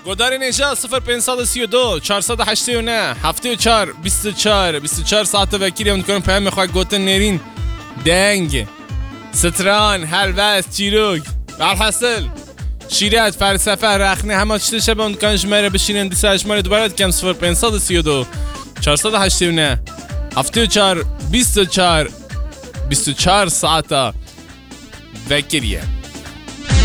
گوداری نیجا 0532 489 74 24 ساعت وکیلی هم کنم پیام میخواه گوتن نرین دنگ ستران هلوست چیروک برحصل شیرت فلسفه رخنه همه چیز شبه اون کنش مره بشینن دیسه شماره دوباره کم 0532 489 74 24 ساعت وکیلیه.